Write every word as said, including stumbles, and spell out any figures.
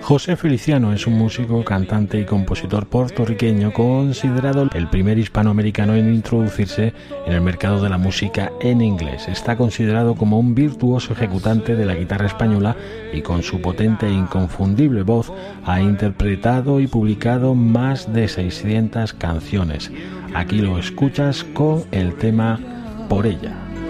José Feliciano es un músico, cantante y compositor puertorriqueño considerado el primer hispanoamericano en introducirse en el mercado de la música en inglés. Está considerado como un virtuoso ejecutante de la guitarra española y con su potente e inconfundible voz ha interpretado y publicado más de seiscientas canciones. Aquí lo escuchas con el tema Por ella.